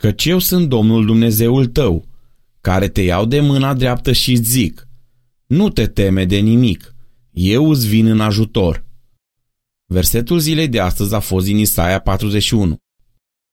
Căci eu sunt Domnul Dumnezeul tău, care te iau de mâna dreaptă și îți zic: nu te teme de nimic, eu îți vin în ajutor. Versetul zilei de astăzi a fost din Isaia 41.